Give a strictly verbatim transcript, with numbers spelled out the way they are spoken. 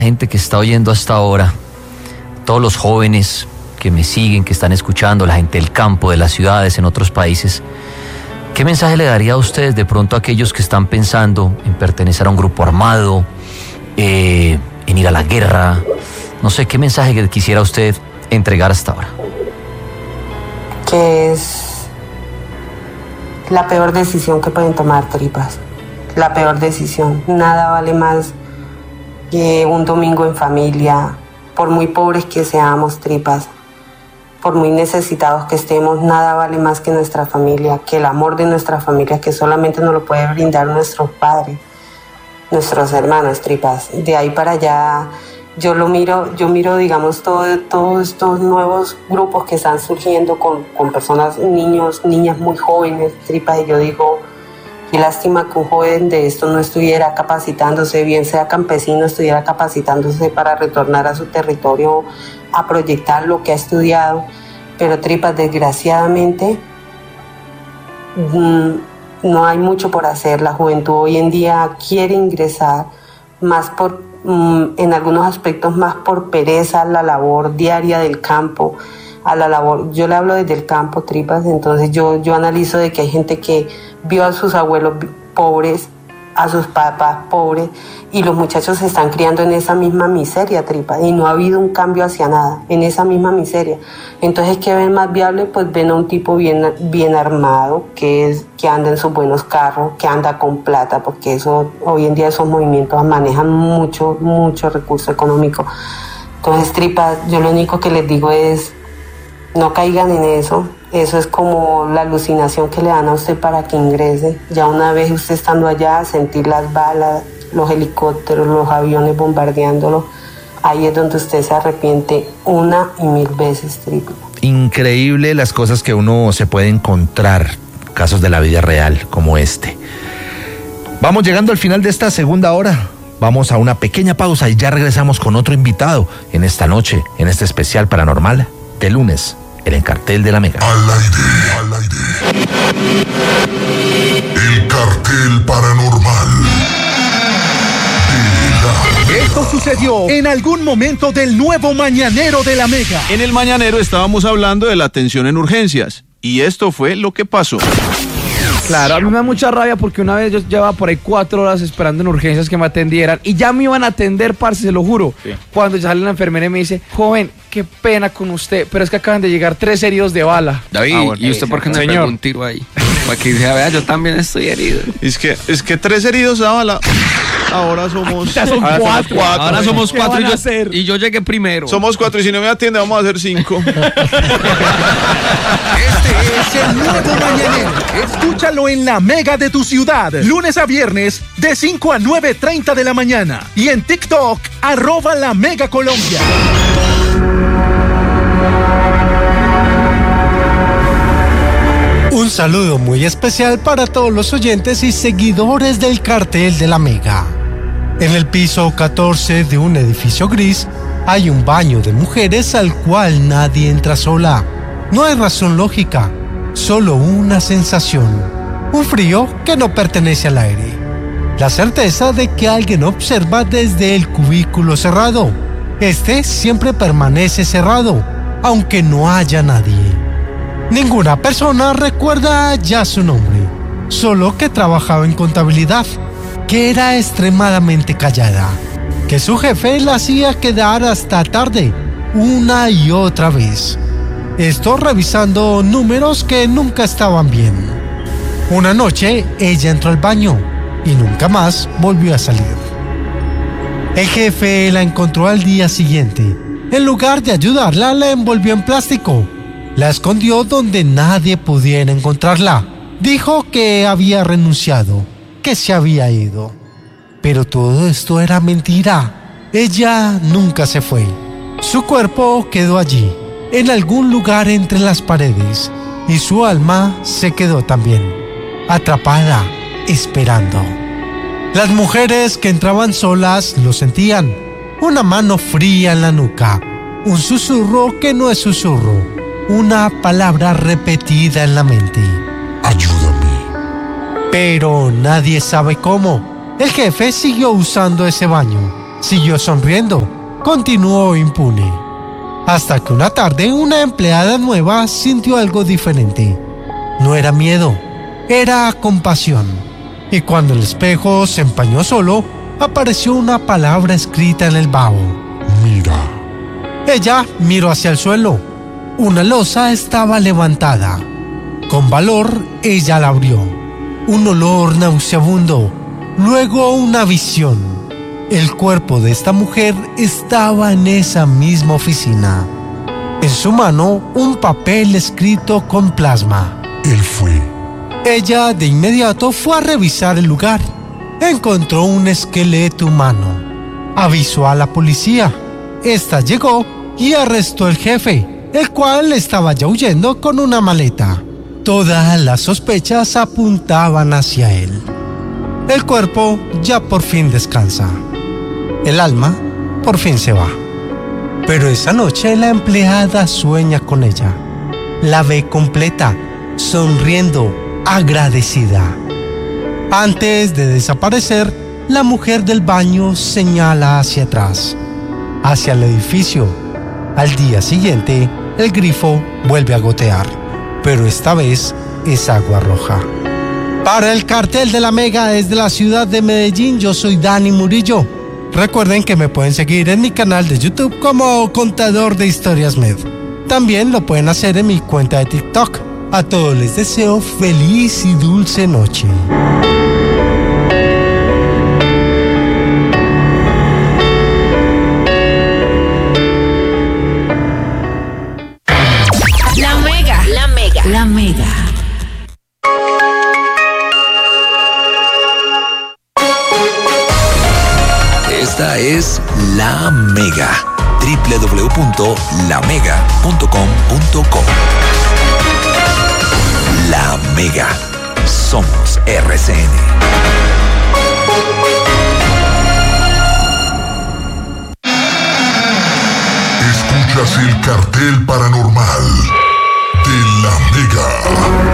gente que está oyendo hasta ahora, todos los jóvenes que me siguen, que están escuchando, la gente del campo, de las ciudades, en otros países, ¿qué mensaje le daría a ustedes de pronto a aquellos que están pensando en pertenecer a un grupo armado, eh, en ir a la guerra? No sé, ¿qué mensaje quisiera usted entregar hasta ahora? Que es la peor decisión que pueden tomar, tripas. La peor decisión. Nada vale más que un domingo en familia, por muy pobres que seamos, tripas, por muy necesitados que estemos, nada vale más que nuestra familia, que el amor de nuestra familia, que solamente nos lo puede brindar nuestros padres, nuestros hermanos, tripas. De ahí para allá, yo lo miro, yo miro, digamos, todo, todos estos nuevos grupos que están surgiendo con, con personas, niños, niñas muy jóvenes, tripas, y yo digo, qué lástima que un joven de esto no estuviera capacitándose, bien sea campesino, estuviera capacitándose para retornar a su territorio a proyectar lo que ha estudiado. Pero tripas, desgraciadamente, mmm, no hay mucho por hacer. La juventud hoy en día quiere ingresar más por, mmm, en algunos aspectos más por pereza a la labor diaria del campo, a la labor, yo le hablo desde el campo, tripas, entonces yo, yo analizo de que hay gente que vio a sus abuelos pobres, a sus papás pobres, y los muchachos se están criando en esa misma miseria, tripas, y no ha habido un cambio hacia nada, en esa misma miseria. Entonces, ¿qué ven más viable? Pues ven a un tipo bien, bien armado, que es, que anda en sus buenos carros, que anda con plata, porque eso, hoy en día esos movimientos manejan mucho, mucho recurso económico. Entonces, tripas, yo lo único que les digo es, no caigan en eso. Eso es como la alucinación que le dan a usted para que ingrese. Ya una vez usted estando allá, sentir las balas, los helicópteros, los aviones bombardeándolo, ahí es donde usted se arrepiente una y mil veces, triple. Increíble las cosas que uno se puede encontrar, casos de la vida real como este. Vamos llegando al final de esta segunda hora. Vamos a una pequeña pausa y ya regresamos con otro invitado en esta noche, en este especial paranormal de lunes, en el Cartel de la Mega. Al aire, al aire. El Cartel Paranormal de la... Esto sucedió en algún momento del nuevo Mañanero de la Mega. En el Mañanero estábamos hablando de la atención en urgencias, y esto fue lo que pasó. Claro, a mí me da mucha rabia porque una vez yo llevaba por ahí cuatro horas esperando en urgencias que me atendieran y ya me iban a atender, parce, se lo juro. Sí. Cuando ya sale la enfermera y me dice, joven, qué pena con usted, pero es que acaban de llegar tres heridos de bala. David, ah, bueno, ¿y usted por qué no le pegó un tiro ahí? Para que diga, vea, yo también estoy herido. Es que, es que tres heridos de bala. Ahora somos... Ya son ahora cuatro. Somos cuatro. Ahora somos cuatro y yo, hacer? y yo llegué primero. Somos cuatro y si no me atiende vamos a hacer cinco. Este es el nuevo Mañanero. Escúchalo en la Mega de tu ciudad. Lunes a viernes de cinco a nueve treinta de la mañana. Y en TikTok, arroba la Mega Colombia. Un saludo muy especial para todos los oyentes y seguidores del Cartel de la Mega. En el piso catorce de un edificio gris hay un baño de mujeres al cual nadie entra sola. No hay razón lógica, solo una sensación. Un frío que no pertenece al aire. La certeza de que alguien observa desde el cubículo cerrado. Este siempre permanece cerrado, aunque no haya nadie. Ninguna persona recuerda ya su nombre, solo que trabajaba en contabilidad, que era extremadamente callada, que su jefe la hacía quedar hasta tarde, una y otra vez. Esto revisando números que nunca estaban bien. Una noche ella entró al baño y nunca más volvió a salir. El jefe la encontró al día siguiente. En lugar de ayudarla, la envolvió en plástico. La escondió donde nadie pudiera encontrarla. Dijo que había renunciado, que se había ido. Pero todo esto era mentira. Ella nunca se fue. Su cuerpo quedó allí, en algún lugar entre las paredes, y su alma se quedó también, atrapada, esperando. Las mujeres que entraban solas lo sentían. Una mano fría en la nuca, un susurro que no es susurro. Una palabra repetida en la mente. Ayúdame. Pero nadie sabe cómo. El jefe siguió usando ese baño. Siguió sonriendo, continuó impune. Hasta que una tarde una empleada nueva sintió algo diferente. No era miedo, era compasión. Y cuando el espejo se empañó solo, apareció una palabra escrita en el vaho. Mira. Ella miró hacia el suelo. Una losa estaba levantada. Con valor, ella la abrió. Un olor nauseabundo. Luego una visión. El cuerpo de esta mujer estaba en esa misma oficina. En su mano, un papel escrito con plasma. Él fue. Ella de inmediato fue a revisar el lugar. Encontró un esqueleto humano. Avisó a la policía. Esta llegó y arrestó al jefe, el cual estaba ya huyendo con una maleta. Todas las sospechas apuntaban hacia él. El cuerpo ya por fin descansa. El alma por fin se va. Pero esa noche la empleada sueña con ella. La ve completa, sonriendo, agradecida. Antes de desaparecer, la mujer del baño señala hacia atrás, hacia el edificio. Al día siguiente, el grifo vuelve a gotear, pero esta vez es agua roja. Para el Cartel de la Mega desde la ciudad de Medellín, yo soy Dani Murillo. Recuerden que me pueden seguir en mi canal de YouTube como Contador de Historias Med. También lo pueden hacer en mi cuenta de TikTok. A todos les deseo feliz y dulce noche. La Mega, la Mega, la Mega. Esta es La Mega. doble u doble u doble u punto la mega punto com punto co. La Mega. Somos R C N. Escuchas el Cartel Paranormal de La Mega.